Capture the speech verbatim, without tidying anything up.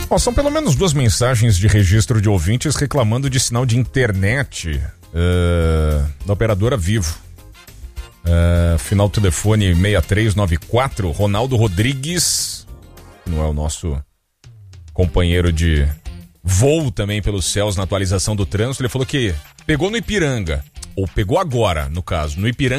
Bom, são pelo menos duas mensagens de registro de ouvintes reclamando de sinal de internet uh, da operadora Vivo. Uh, final do telefone seis três nove quatro, Ronaldo Rodrigues, não é o nosso companheiro de voo também pelos céus na atualização do trânsito, ele falou que pegou no Ipiranga, ou pegou agora, no caso, no Ipiranga